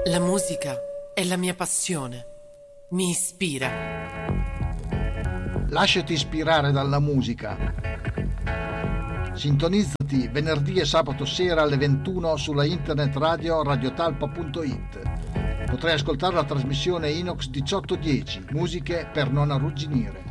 La musica è la mia passione. Mi ispira. Lasciati ispirare dalla musica. Sintonizzati venerdì e sabato sera alle 21 sulla internet radio radiotalpa.it. Potrai ascoltare la trasmissione Inox 1810, musiche per non arrugginire.